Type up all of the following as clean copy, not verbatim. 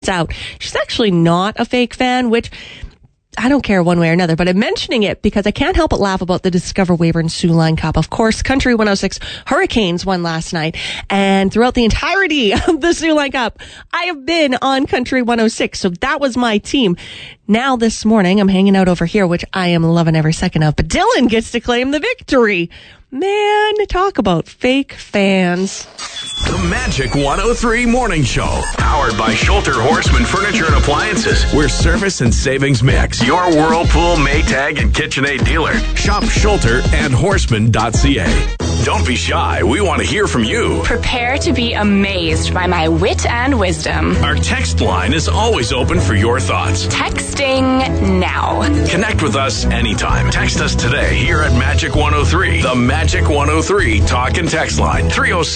tweets out she's actually not a fake fan, which I don't care one way or another, but I'm mentioning it because I can't help but laugh about the Discover Weyburn Soo Line Cup. Of course, Country 106 Hurricanes won last night, and throughout the entirety of the Soo Line Cup, I have been on Country 106, so that was my team. Now this morning, I'm hanging out over here, which I am loving every second of, but Dylan gets to claim the victory. Man, talk about fake fans. The Magic 103 Morning Show, powered by Schulter Horseman Furniture and Appliances, where service and savings mix. Your Whirlpool, Maytag, and KitchenAid dealer. Shop Schulter and Horseman.ca. Don't be shy. We want to hear from you. Prepare to be amazed by my wit and wisdom. Our text line is always open for your thoughts. Texting now. Connect with us anytime. Text us today here at Magic 103. The Magic 103 talk and text line.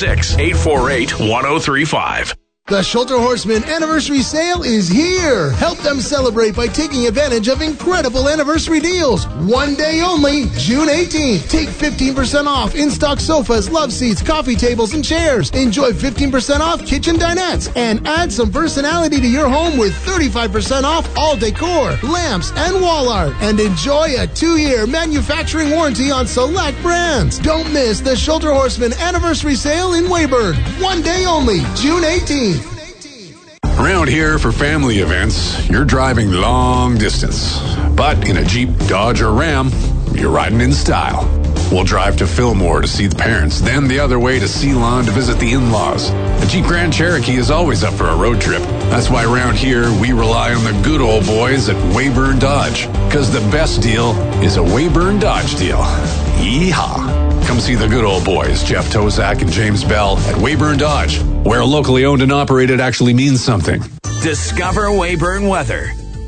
306-848-1035. The Schulter Horseman Anniversary Sale is here. Help them celebrate by taking advantage of incredible anniversary deals. One day only, June 18th. Take 15% off in-stock sofas, love seats, coffee tables, and chairs. Enjoy 15% off kitchen dinettes. And add some personality to your home with 35% off all decor, lamps, and wall art. And enjoy a 2-year manufacturing warranty on select brands. Don't miss the Schulter Horseman Anniversary Sale in Weyburn. One day only, June 18th. Around here for family events, you're driving long distance. But in a Jeep, Dodge, or Ram, you're riding in style. We'll drive to Fillmore to see the parents, then the other way to Ceylon to visit the in-laws. The Jeep Grand Cherokee is always up for a road trip. That's why around here, we rely on the good old boys at Weyburn Dodge. Because the best deal is a Weyburn Dodge deal. Yeehaw! Come see the good old boys, Jeff Tozak and James Bell at Weyburn Dodge, where locally owned and operated actually means something. Discover Weyburn weather.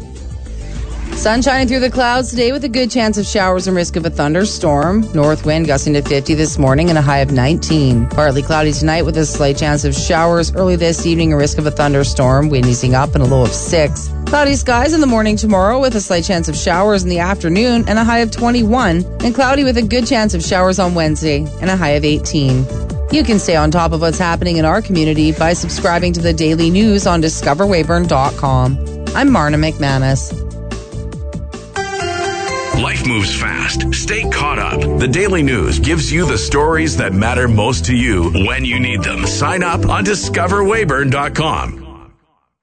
Sun shining through the clouds today with a good chance of showers and risk of a thunderstorm. North wind gusting to 50 this morning and a high of 19. Partly cloudy tonight with a slight chance of showers early this evening, a risk of a thunderstorm. Wind easing up and a low of 6. Cloudy skies in the morning tomorrow with a slight chance of showers in the afternoon and a high of 21. And cloudy with a good chance of showers on Wednesday and a high of 18. You can stay on top of what's happening in our community by subscribing to the daily news on discoverweyburn.com. I'm Marna McManus. Life moves fast. Stay caught up. The Daily News gives you the stories that matter most to you when you need them. Sign up on discoverweyburn.com.